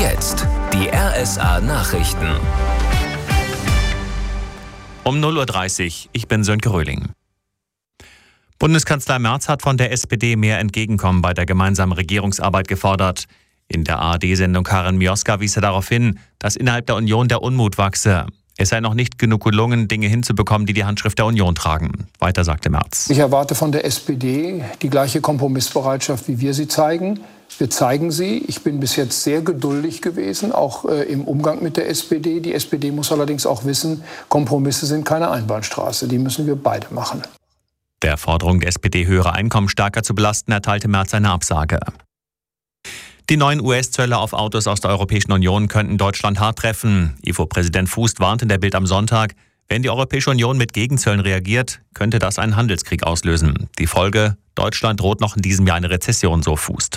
jetzt die RSA Nachrichten. Um 0:30 Uhr, ich bin Sönke Röhling. Bundeskanzler Merz hat von der SPD mehr Entgegenkommen bei der gemeinsamen Regierungsarbeit gefordert. In der ARD-Sendung Karin Mioska wies er darauf hin, dass innerhalb der Union der Unmut wachse. Es sei noch nicht genug gelungen, Dinge hinzubekommen, die die Handschrift der Union tragen. Weiter sagte Merz. Ich erwarte von der SPD die gleiche Kompromissbereitschaft, wie wir sie zeigen. Wir zeigen sie. Ich bin bis jetzt sehr geduldig gewesen, auch im Umgang mit der SPD. Die SPD muss allerdings auch wissen, Kompromisse sind keine Einbahnstraße. Die müssen wir beide machen. Der Forderung der SPD, höhere Einkommen stärker zu belasten, erteilte Merz eine Absage. Die neuen US-Zölle auf Autos aus der Europäischen Union könnten Deutschland hart treffen. IFO-Präsident Fußt warnte in der Bild am Sonntag, wenn die Europäische Union mit Gegenzöllen reagiert, könnte das einen Handelskrieg auslösen. Die Folge: Deutschland droht noch in diesem Jahr eine Rezession, so Fußt.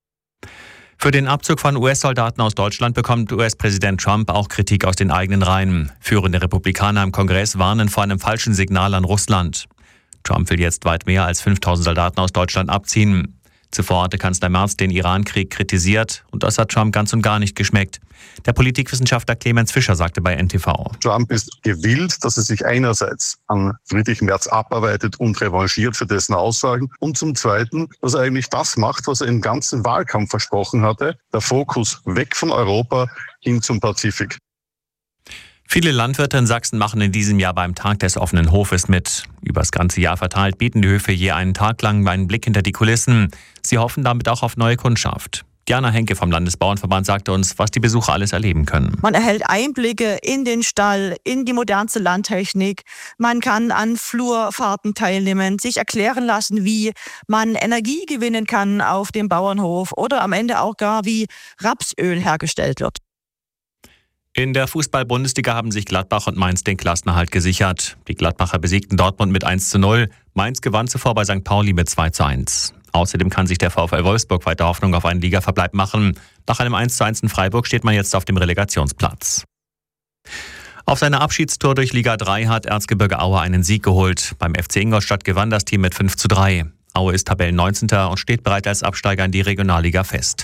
Für den Abzug von US-Soldaten aus Deutschland bekommt US-Präsident Trump auch Kritik aus den eigenen Reihen. Führende Republikaner im Kongress warnen vor einem falschen Signal an Russland. Trump will jetzt weit mehr als 5.000 Soldaten aus Deutschland abziehen. Zuvor hatte Kanzler Merz den Iran-Krieg kritisiert und das hat Trump ganz und gar nicht geschmeckt. Der Politikwissenschaftler Clemens Fischer sagte bei NTV: Trump ist gewillt, dass er sich einerseits an Friedrich Merz abarbeitet und revanchiert für dessen Aussagen und zum Zweiten, dass er eigentlich das macht, was er im ganzen Wahlkampf versprochen hatte, der Fokus weg von Europa hin zum Pazifik. Viele Landwirte in Sachsen machen in diesem Jahr beim Tag des offenen Hofes mit. Übers ganze Jahr verteilt bieten die Höfe je einen Tag lang einen Blick hinter die Kulissen. Sie hoffen damit auch auf neue Kundschaft. Diana Henke vom Landesbauernverband sagte uns, was die Besucher alles erleben können. Man erhält Einblicke in den Stall, in die modernste Landtechnik. Man kann an Flurfahrten teilnehmen, sich erklären lassen, wie man Energie gewinnen kann auf dem Bauernhof oder am Ende auch gar, wie Rapsöl hergestellt wird. In der Fußball-Bundesliga haben sich Gladbach und Mainz den Klassenerhalt gesichert. Die Gladbacher besiegten Dortmund mit 1:0. Mainz gewann zuvor bei St. Pauli mit 2:1. Außerdem kann sich der VfL Wolfsburg weiter Hoffnung auf einen Ligaverbleib machen. Nach einem 1:1 in Freiburg steht man jetzt auf dem Relegationsplatz. Auf seiner Abschiedstour durch Liga 3 hat Erzgebirge Aue einen Sieg geholt. Beim FC Ingolstadt gewann das Team mit 5:3. Aue ist Tabellen-19. und steht bereit als Absteiger in die Regionalliga fest.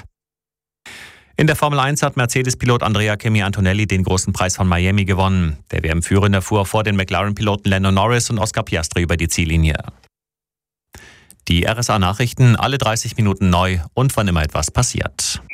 In der Formel 1 hat Mercedes-Pilot Andrea Kimi Antonelli den großen Preis von Miami gewonnen. Der WM-Führende fuhr vor den McLaren-Piloten Lando Norris und Oscar Piastri über die Ziellinie. Die RSA-Nachrichten alle 30 Minuten neu und wann immer etwas passiert.